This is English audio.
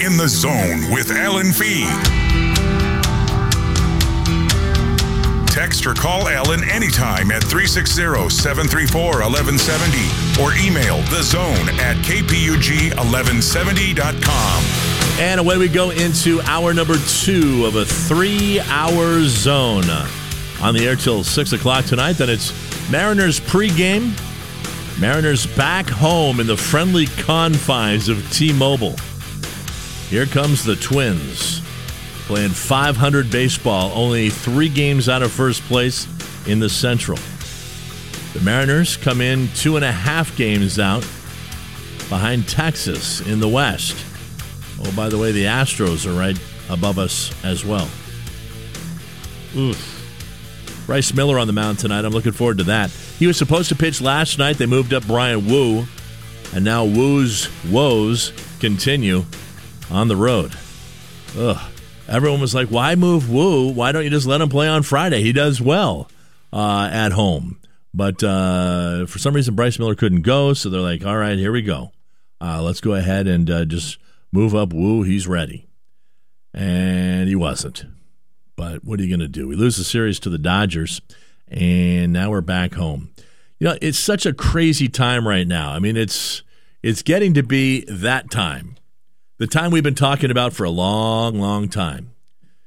In the Zone with Alan Fee. Text or call Alan anytime at 360-734-1170 or email thezone@kpug1170.com. And away we go into hour number 2 of a 3-hour zone. On the air till 6 o'clock tonight. Then it's Mariners pregame. Mariners back home in the friendly confines of T-Mobile. Here comes the Twins, playing .500 baseball, only 3 games out of first place in the Central. The Mariners come in 2.5 games out behind Texas in the West. Oh, by the way, the Astros are right above us as well. Oof. Bryce Miller on the mound tonight. I'm looking forward to that. He was supposed to pitch last night. They moved up Brian Wu, and now Wu's woes continue on the road. Ugh. Everyone was like, why move Wu? Why don't you just let him play on Friday? He does well at home. But for some reason, Bryce Miller couldn't go, so they're like, all right, here we go. Let's go ahead and just move up Wu. He's ready. And he wasn't. But what are you going to do? We lose the series to the Dodgers, and now we're back home. You know, it's such a crazy time right now. I mean, it's getting to be that time. The time we've been talking about for a long, long time.